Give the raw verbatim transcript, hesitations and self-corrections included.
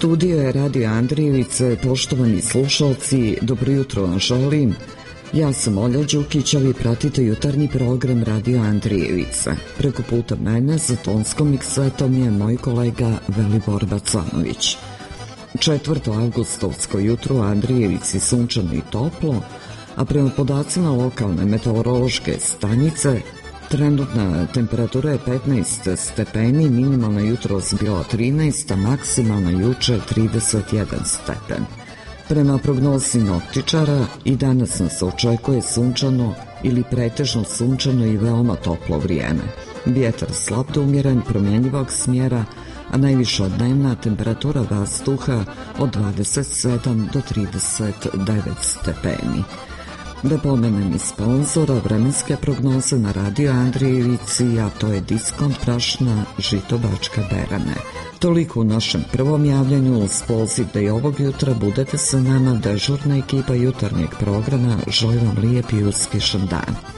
studio je Radio Andrijevice, poštovani slušalci, dobro jutro vam želim. Ja sam Olja Đukić, a vi pratite jutarnji program Radio Andrijevice. Preko puta mene za tonskom miksetom je moj kolega Velibor Bacanović. četvrto avgustovsko jutro u Andrijevici sunčano i toplo, a prema podacima lokalne meteorološke stanice, trenutna temperatura je petnaest stepeni, minimalna jutros bila trinaest, a maksimalna juče trideset jedan stepen. Prema prognozi sinoptičara i danas nas očekuje sunčano ili pretežno sunčano i veoma toplo vrijeme. Vjetar slab do umjeren, promjenjivog smjera, a najviša dnevna temperatura vazduha od dvadeset sedam do trideset devet stepeni. Da pomenem i sponzora vremenske prognoze na Radio Andrijevici, a to je Diskont Prašna, Žito, Bačka, Berane. Toliko u našem prvom javljanju, uz poziv da i ovog jutra budete sa nama. Dežurna ekipa jutarnjeg programa želi vam lijep i uspješan dan.